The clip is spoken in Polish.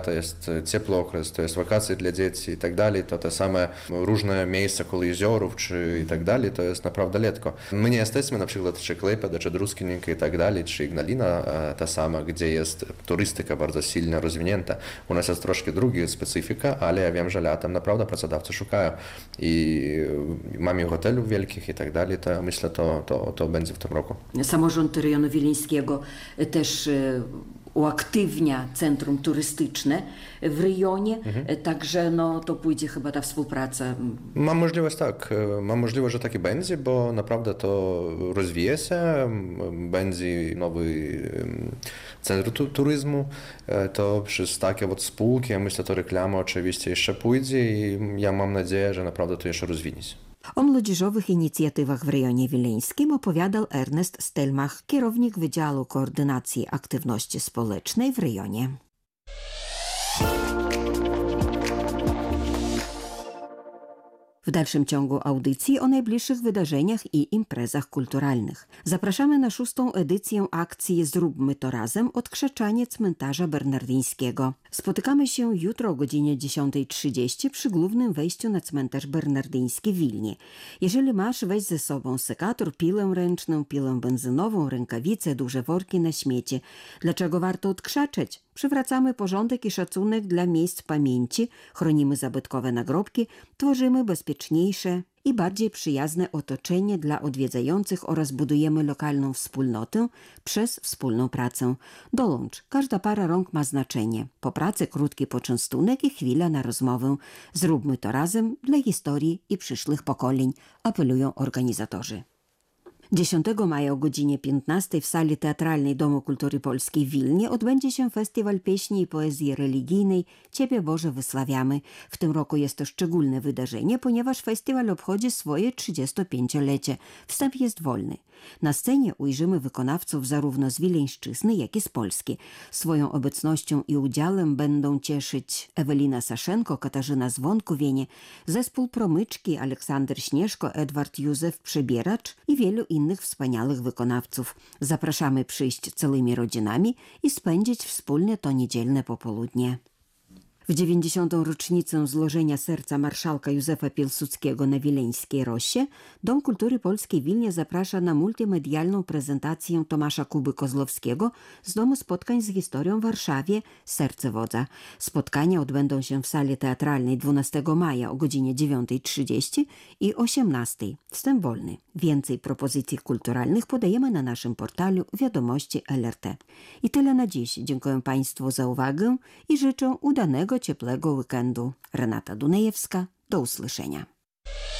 to jest ciepły okres, to jest wakacje dla dzieci i tak dalej, to te same różne miejsca koło jeziorów czy i tak dalej, to jest naprawdę letko. My nie jesteśmy na przykład czy Klaipėda, czy Druskininkai i tak dalej, czy Ignalina ta sama, gdzie jest turystyka bardzo silnie rozwinięta. U nas jest troszkę druga specyfika, ale ja wiem, że latem naprawdę pracodawcy szukają i mamy hotelów wielkich i tak dalej, to ja myślę, to będzie w tym roku. Samorząd rejonu wileńskiego też uaktywnia centrum turystyczne w rejonie, także to pójdzie chyba ta współpraca. Mam możliwość, mam możliwość, że tak i będzie, bo naprawdę to rozwija się, będzie nowy centrum turyzmu, to przez takie spółki, ja myślę, to reklama oczywiście jeszcze pójdzie i ja mam nadzieję, że naprawdę to jeszcze rozwinie się. O młodzieżowych inicjatywach w rejonie wileńskim opowiadał Ernest Stelmach, kierownik Wydziału Koordynacji Aktywności Społecznej w rejonie. W dalszym ciągu audycji o najbliższych wydarzeniach i imprezach kulturalnych. Zapraszamy na 6. edycję akcji Zróbmy to razem odkrzeczanie cmentarza bernardyńskiego. Spotykamy się jutro o godzinie 10:30 przy głównym wejściu na cmentarz bernardyński w Wilnie. Jeżeli masz, weź ze sobą sekator, piłę ręczną, piłę benzynową, rękawice, duże worki na śmiecie. Dlaczego warto odkrzaczać? Przywracamy porządek i szacunek dla miejsc pamięci, chronimy zabytkowe nagrobki, tworzymy bezpieczniejsze i bardziej przyjazne otoczenie dla odwiedzających oraz budujemy lokalną wspólnotę przez wspólną pracę. Dołącz, każda para rąk ma znaczenie. Po pracy krótki poczęstunek i chwila na rozmowę. Zróbmy to razem dla historii i przyszłych pokoleń, apelują organizatorzy. 10 maja o godzinie 15 w sali teatralnej Domu Kultury Polskiej w Wilnie odbędzie się Festiwal Pieśni i Poezji Religijnej Ciebie Boże Wysławiamy. W tym roku jest to szczególne wydarzenie, ponieważ festiwal obchodzi swoje 35-lecie. Wstęp jest wolny. Na scenie ujrzymy wykonawców zarówno z Wileńszczyzny, jak i z Polski. Swoją obecnością i udziałem będą cieszyć Ewelina Saszenko, Katarzyna Zwonkowienie, zespół Promyczki, Aleksander Śnieżko, Edward Józef Przebieracz i wielu innych wspaniałych wykonawców. Zapraszamy przyjść całymi rodzinami i spędzić wspólnie to niedzielne popołudnie. W 90. rocznicę złożenia serca marszałka Józefa Piłsudskiego na wileńskiej Rosie Dom Kultury Polskiej w Wilnie zaprasza na multimedialną prezentację Tomasza Kuby Kozłowskiego z Domu Spotkań z Historią w Warszawie Serce Wodza. Spotkania odbędą się w sali teatralnej 12 maja o godzinie 9:30 i 18:00. Wstęp wolny. Więcej propozycji kulturalnych podajemy na naszym portalu Wiadomości LRT. I tyle na dziś. Dziękuję Państwu za uwagę i życzę udanego, cieplego weekendu. Renata Dunajewska, do usłyszenia.